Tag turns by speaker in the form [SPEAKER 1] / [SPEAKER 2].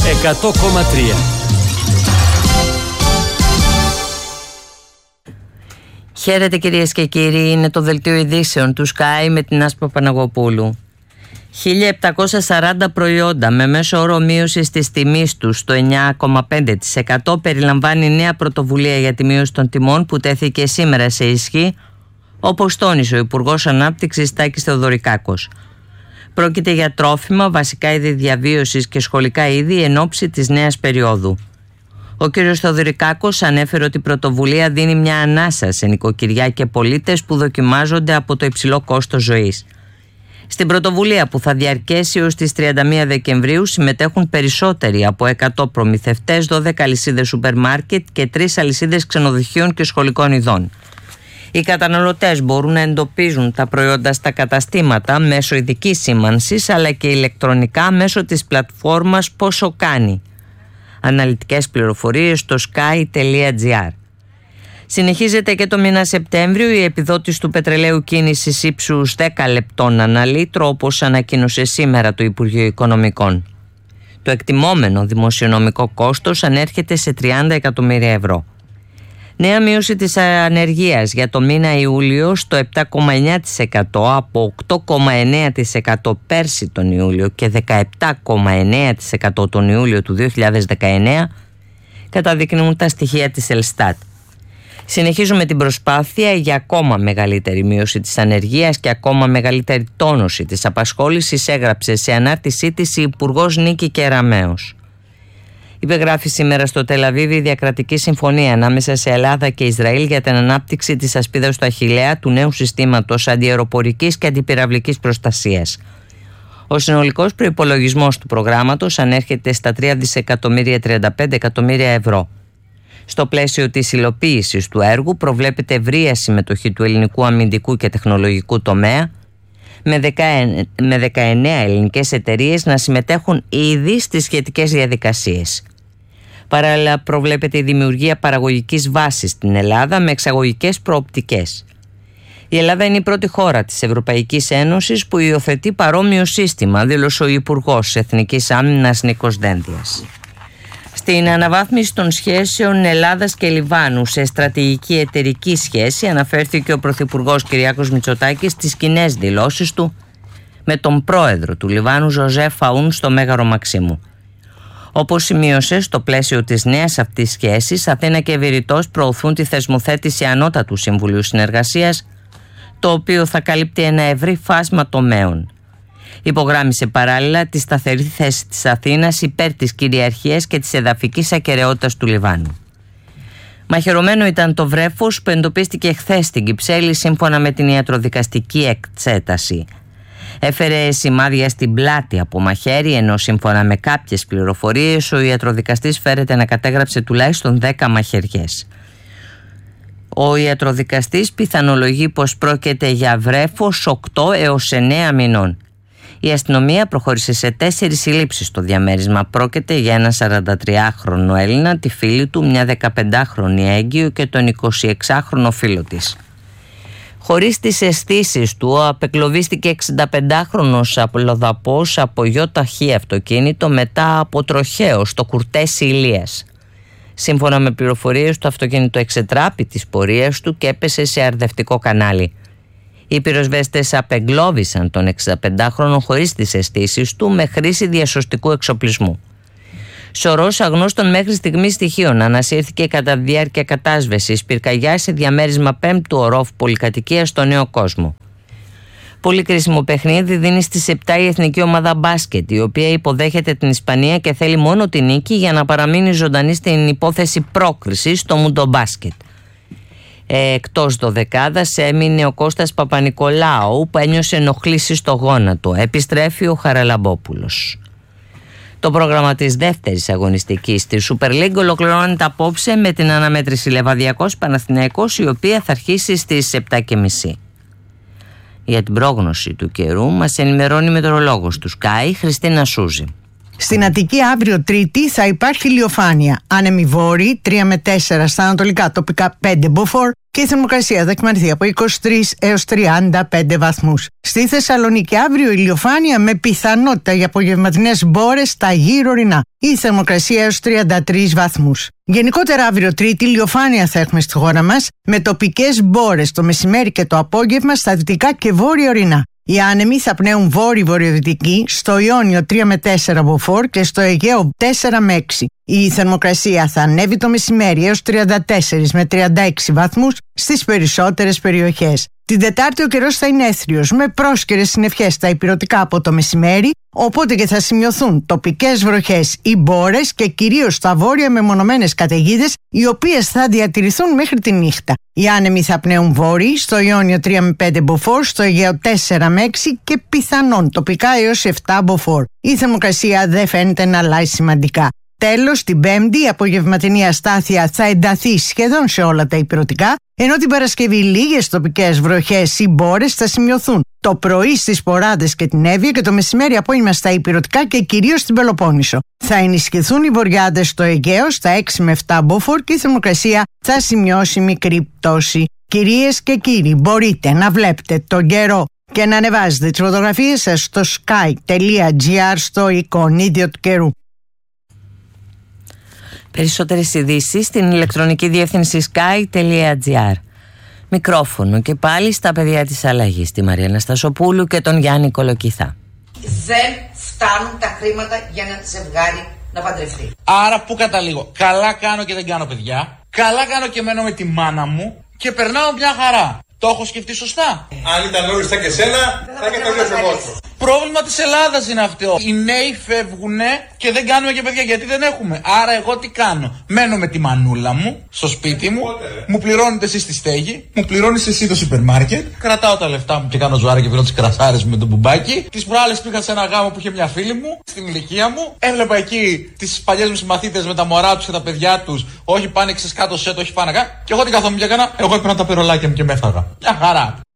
[SPEAKER 1] 100,3.
[SPEAKER 2] Χαίρετε κυρίες και κύριοι, είναι το δελτίο ειδήσεων του Sky με την Άσπα Παναγοπούλου. 1.740 προϊόντα με μέσο όρο μείωση της τιμής τους στο 9,5% περιλαμβάνει νέα πρωτοβουλία για τη μείωση των τιμών που τέθηκε σήμερα σε ισχύ, όπως τόνισε ο Υπουργός Ανάπτυξης Τάκης Θεοδωρικάκος. Πρόκειται για τρόφιμα, βασικά είδη διαβίωσης και σχολικά είδη εν ώψη της νέας περίοδου. Ο κ. Θεοδωρικάκος ανέφερε ότι η πρωτοβουλία δίνει μια ανάσα σε νοικοκυριά και πολίτες που δοκιμάζονται από το υψηλό κόστος ζωής. Στην πρωτοβουλία που θα διαρκέσει ως τις 31 Δεκεμβρίου συμμετέχουν περισσότεροι από 100 προμηθευτές, 12 αλυσίδες σούπερ μάρκετ και 3 αλυσίδες ξενοδοχείων και σχολικών ειδών. Οι καταναλωτές μπορούν να εντοπίζουν τα προϊόντα στα καταστήματα μέσω ειδικής σήμανσης αλλά και ηλεκτρονικά μέσω της πλατφόρμας Πόσο Κάνει. Αναλυτικές πληροφορίες στο sky.gr. Συνεχίζεται και το μήνα Σεπτέμβριο η επιδότηση του πετρελαίου κίνησης ύψους 10 λεπτών ανά λίτρο, όπως ανακοίνωσε σήμερα το Υπουργείο Οικονομικών. Το εκτιμόμενο δημοσιονομικό κόστος ανέρχεται σε 30 εκατομμύρια ευρώ. Νέα μείωση της ανεργίας για το μήνα Ιούλιο στο 7,9% από 8,9% πέρσι τον Ιούλιο και 17,9% τον Ιούλιο του 2019 καταδεικνύουν τα στοιχεία της Ελστάτ. Συνεχίζουμε την προσπάθεια για ακόμα μεγαλύτερη μείωση της ανεργίας και ακόμα μεγαλύτερη τόνωση της απασχόλησης, έγραψε σε ανάρτησή της η Υπουργός Νίκη Κεραμέως. Υπεγράφει σήμερα στο Τελαβίβι η διακρατική συμφωνία ανάμεσα σε Ελλάδα και Ισραήλ για την ανάπτυξη της ασπίδας του Αχιλλέα, του νέου συστήματος αντιαεροπορικής και αντιπυραυλικής προστασίας. Ο συνολικός προϋπολογισμός του προγράμματος ανέρχεται στα 3.035 εκατομμύρια ευρώ. Στο πλαίσιο της υλοποίησης του έργου προβλέπεται ευρεία συμμετοχή του ελληνικού αμυντικού και τεχνολογικού τομέα, με 19 ελληνικές εταιρείες να συμμετέχουν ήδη στις σχετικές διαδικασίες. Παράλληλα προβλέπεται η δημιουργία παραγωγικής βάσης στην Ελλάδα με εξαγωγικές προοπτικές. Η Ελλάδα είναι η πρώτη χώρα της Ευρωπαϊκής Ένωσης που υιοθετεί παρόμοιο σύστημα, δήλωσε ο Υπουργός Εθνικής Άμυνας Νίκος Δένδιας. Στην αναβάθμιση των σχέσεων Ελλάδας και Λιβάνου σε στρατηγική εταιρική σχέση αναφέρθηκε ο Πρωθυπουργός Κυριάκος Μητσοτάκης στις κοινές δηλώσεις του με τον πρόεδρο του Λιβάνου Ζωζέφ Αούν στο Μέγαρο Μαξίμου. Όπως σημείωσε, στο πλαίσιο της νέας αυτής σχέσης, Αθήνα και Βηρητός προωθούν τη θεσμοθέτηση Ανώτατου Συμβουλίου Συνεργασίας, το οποίο θα καλύπτει ένα ευρύ φάσμα τομέων. Υπογράμμισε παράλληλα τη σταθερή θέση της Αθήνας υπέρ της κυριαρχίας και της εδαφικής ακεραιότητας του Λιβάνου. Μαχαιρωμένο ήταν το βρέφος που εντοπίστηκε χθες στην Κυψέλη σύμφωνα με την ιατροδικαστική εξέταση. Έφερε σημάδια στην πλάτη από μαχαίρι, ενώ σύμφωνα με κάποιες πληροφορίες ο ιατροδικαστής φέρεται να κατέγραψε τουλάχιστον 10 μαχαιριές. Ο ιατροδικαστής πιθανολογεί πως πρόκειται για βρέφος 8 έως 9 μηνών. Η αστυνομία προχώρησε σε 4 συλλήψεις στο διαμέρισμα. Πρόκειται για ένα 43χρονο Έλληνα, τη φίλη του, μια 15χρονη έγκυο και τον 26χρονο φίλο της. Χωρίς τις αισθήσεις του, απεκλωβίστηκε 65χρονος αλλοδαπός από γιοταχή αυτοκίνητο μετά από τροχαίο στο Κουρτέσι Ηλίας. Σύμφωνα με πληροφορίες, το αυτοκίνητο εξετράπη της πορείας του και έπεσε σε αρδευτικό κανάλι. Οι πυροσβέστες απεγκλώβησαν τον 65χρονο χωρίς τις αισθήσεις του με χρήση διασωστικού εξοπλισμού. Σωρός αγνώστων μέχρι στιγμής στοιχείων ανασύρθηκε κατά τη διάρκεια κατάσβεσης πυρκαγιά σε διαμέρισμα 5ου ορόφου πολυκατοικίας στο Νέο Κόσμο. Πολύ κρίσιμο παιχνίδι δίνει στις 7 η εθνική ομάδα μπάσκετ, η οποία υποδέχεται την Ισπανία και θέλει μόνο την νίκη για να παραμείνει ζωντανή στην υπόθεση πρόκρισης στο Μουντομπάσκετ. Εκτός δωδεκάδας έμεινε ο Κώστας Παπα-Νικολάου που ένιωσε ενοχλήσεις στο γόνατο. Επιστρέφει ο Χαραλαμπόπουλος. Το πρόγραμμα της δεύτερης αγωνιστικής της Super League ολοκληρώνεται απόψε με την αναμέτρηση Λεβαδιακός Παναθηναϊκός, η οποία θα αρχίσει στις 7:30. Για την πρόγνωση του καιρού μας ενημερώνει η μετεωρολόγος του Sky, Χριστίνα Σούζη.
[SPEAKER 1] Στην Αττική αύριο Τρίτη θα υπάρχει ηλιοφάνεια. Άνεμοι βόρειοι 3 με 4 στα ανατολικά, τοπικά 5 μποφόρ και η θερμοκρασία θα εκμανθεί από 23 έως 35 βαθμούς. Στη Θεσσαλονίκη αύριο ηλιοφάνεια με πιθανότητα για απογευματινές μπόρες στα γύρω ορεινά. Η θερμοκρασία έως 33 βαθμούς. Γενικότερα αύριο Τρίτη ηλιοφάνεια θα έχουμε στη χώρα μας με τοπικές μπόρες το μεσημέρι και το απόγευμα στα δυτικά και βόρεια ορεινά. Οι άνεμοι θα πνέουν βόρειο-βορειοδυτική, στο Ιόνιο 3 με 4 μποφόρ και στο Αιγαίο 4 με 6. Η θερμοκρασία θα ανέβει το μεσημέρι έως 34 με 36 βαθμούς στις περισσότερες περιοχές. Την Τετάρτη ο καιρός θα είναι έθριος με πρόσκαιρες συννεφιές στα ηπειρωτικά από το μεσημέρι, οπότε και θα σημειωθούν τοπικές βροχές ή μπόρες και κυρίως στα βόρεια μεμονωμένες καταιγίδες, οι οποίες θα διατηρηθούν μέχρι τη νύχτα. Οι άνεμοι θα πνέουν βόρειοι, στο Ιόνιο 3 με 5 μποφόρ, στο Αιγαίο 4 με 6 και πιθανόν τοπικά έως 7 μποφόρ. Η θερμοκρασία δεν φαίνεται να αλλάζει σημαντικά. Τέλος, την Πέμπτη η απογευματινή αστάθεια θα ενταθεί σχεδόν σε όλα τα ηπειρωτικά, ενώ την Παρασκευή λίγες τοπικές βροχές ή μπόρες θα σημειωθούν το πρωί στις Ποράδες και την Εύβοια και το μεσημέρι απόγευμα στα ηπειρωτικά και κυρίως στην Πελοπόννησο. Θα ενισχυθούν οι βορειάδες στο Αιγαίο στα 6 με 7 μποφόρ και η θερμοκρασία θα σημειώσει μικρή πτώση. Κυρίες και κύριοι, μπορείτε να βλέπετε τον καιρό και να ανεβάζετε τις φωτογραφίες σας στο sky.gr στο εικονίδιο του καιρού.
[SPEAKER 2] Περισσότερες ειδήσεις στην ηλεκτρονική διεύθυνση sky.gr. Μικρόφωνο και πάλι στα παιδιά της αλλαγής, τη Μαρία Αναστασοπούλου και τον Γιάννη Κολοκυθά.
[SPEAKER 3] Δεν φτάνουν τα χρήματα για ένα ζευγάρι να παντρευτεί.
[SPEAKER 4] Άρα πού καταλήγω? Καλά κάνω και δεν κάνω παιδιά. Καλά κάνω και μένω με τη μάνα μου και περνάω μια χαρά. Το έχω σκεφτεί σωστά?
[SPEAKER 5] Αν ήταν όλοι σαν και σένα, θα είχε τελειώσει ο κόσμος.
[SPEAKER 4] Πρόβλημα της Ελλάδας είναι αυτό. Οι νέοι φεύγουνε και δεν κάνουμε και παιδιά γιατί δεν έχουμε. Άρα εγώ τι κάνω? Μένω με τη μανούλα μου στο σπίτι μου, μου πληρώνετε εσείς τη στέγη, μου πληρώνεις εσύ το σούπερ μάρκετ, κρατάω τα λεφτά μου και κάνω ζωάρα και πίνω τις κρασάρες μου με τον μπουμπάκι. Τις προάλλες πήγα σε ένα γάμο που είχε μια φίλη μου στην ηλικία μου. Έβλεπα εκεί τις παλιές μου συμμαθήτες με τα μωρά τους και τα παιδιά τους. Όχι πάνε κάτω σέτο, όχι πάνε κάτω. Και εγώ τι καθόμουν και έκανα? Εγώ έπαιρνα τα περολάκια μου και με έφαγα. Μια χαρά.